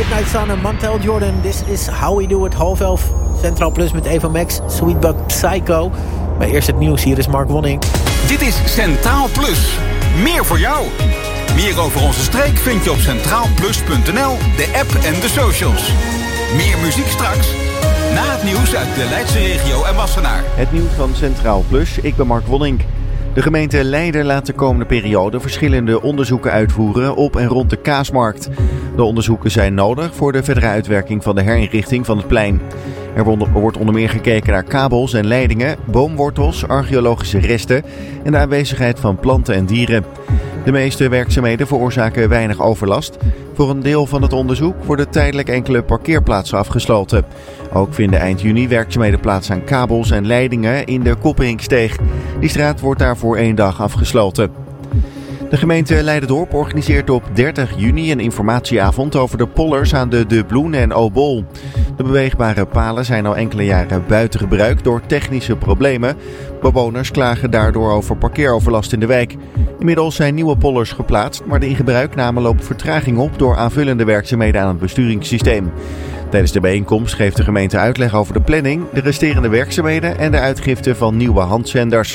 Midnight Sun en Montel Jordan. This is How We Do It. 10:30 Centraal Plus met Eva Max. Sweetbuck Psycho. Maar eerst het nieuws. Hier is Mark Wonning. Dit is Centraal Plus. Meer voor jou. Meer over onze streek vind je op centraalplus.nl, de app en de socials. Meer muziek straks. Na het nieuws uit de Leidse regio en Wassenaar. Het nieuws van Centraal Plus. Ik ben Mark Wonning. De gemeente Leiden laat de komende periode verschillende onderzoeken uitvoeren op en rond de Kaasmarkt. De onderzoeken zijn nodig voor de verdere uitwerking van de herinrichting van het plein. Er wordt onder meer gekeken naar kabels en leidingen, boomwortels, archeologische resten en de aanwezigheid van planten en dieren. De meeste werkzaamheden veroorzaken weinig overlast. Voor een deel van het onderzoek worden tijdelijk enkele parkeerplaatsen afgesloten. Ook vinden eind juni werkzaamheden plaats aan kabels en leidingen in de Kopperinksteeg. Die straat wordt daarvoor 1 dag afgesloten. De gemeente Leiderdorp organiseert op 30 juni een informatieavond over de pollers aan de Bloen en Obol. De beweegbare palen zijn al enkele jaren buiten gebruik door technische problemen. Bewoners klagen daardoor over parkeeroverlast in de wijk. Inmiddels zijn nieuwe pollers geplaatst, maar de ingebruikname loopt vertraging op door aanvullende werkzaamheden aan het besturingssysteem. Tijdens de bijeenkomst geeft de gemeente uitleg over de planning, de resterende werkzaamheden en de uitgifte van nieuwe handzenders.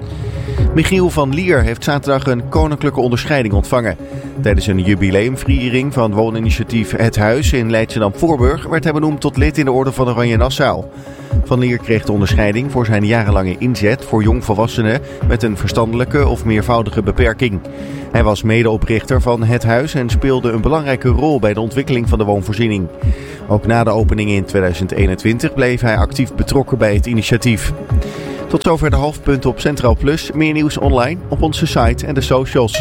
Michiel van Lier heeft zaterdag een koninklijke onderscheiding ontvangen. Tijdens een jubileumviering van wooninitiatief Het Huis in Leidschendam-Voorburg werd hij benoemd tot lid in de Orde van Oranje Nassau. Van Lier kreeg de onderscheiding voor zijn jarenlange inzet voor jongvolwassenen met een verstandelijke of meervoudige beperking. Hij was medeoprichter van Het Huis en speelde een belangrijke rol bij de ontwikkeling van de woonvoorziening. Ook na de opening in 2021 bleef hij actief betrokken bij het initiatief. Tot zover de hoofdpunten op Centraal Plus. Meer nieuws online op onze site en de socials.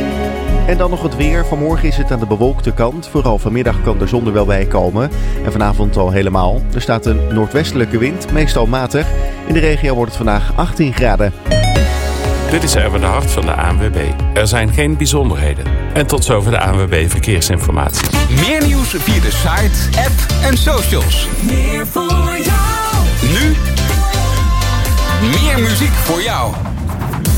En dan nog het weer. Vanmorgen is het aan de bewolkte kant. Vooral vanmiddag kan de zon er wel bij komen. En vanavond al helemaal. Er staat een noordwestelijke wind, meestal matig. In de regio wordt het vandaag 18 graden. Dit is Erwin de Hart van de ANWB. Er zijn geen bijzonderheden. En tot zover de ANWB Verkeersinformatie. Meer nieuws via de site, app en socials. Meer voor jou. Nu meer muziek voor jou.